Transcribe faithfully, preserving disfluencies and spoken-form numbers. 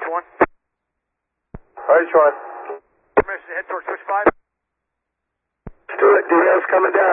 one. Roger one. Permission to head towards switch five. Let's do it. D L's coming down.